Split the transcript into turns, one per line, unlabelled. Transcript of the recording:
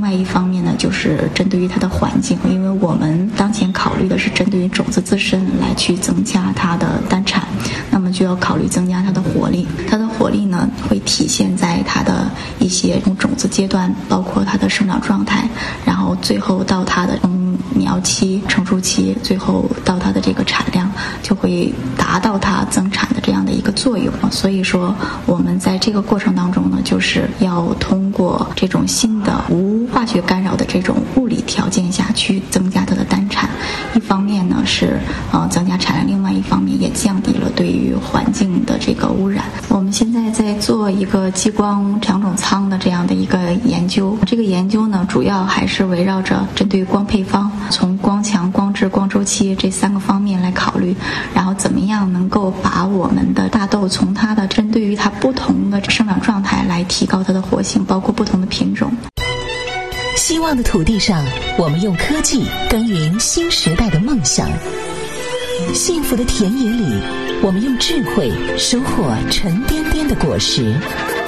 外一方面呢，就是针对于它的环境，因为我们当前考虑的是针对于种子自身来去增加它的单产，那么就要考虑增加它的活力。它的活力呢，会体现在它的一些从种子阶段，包括它的生长状态，然后最后到它的苗期、成熟期，最后到它的这个产量，就会达到它增产的这样的一个作用。所以说，我们在这个过程当中呢，就是要通过这种新的无化学干扰的这种物理条件下去增加它的单产。一方面呢是增加产量，另外一方面也降低了对于环境的这个污染。我们现在在做一个激光长种仓的这样的一个研究，这个研究呢主要还是围绕着针对光配方，从光强、光质、光周期这3个方面来考虑，然后怎么样能够把我们的大豆从它的针对于它不同的生长状态来提高它的活性，包括不同的品种。
希望的土地上，我们用科技耕耘新时代的梦想；幸福的田野里，我们用智慧收获沉甸甸的果实。